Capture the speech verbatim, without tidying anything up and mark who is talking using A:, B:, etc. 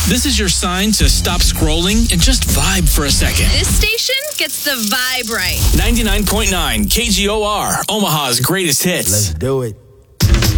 A: This is your sign to stop scrolling and just vibe for a second.
B: This station gets the vibe right.
A: ninety-nine point nine K G O R, Omaha's greatest hits.
C: Let's do it.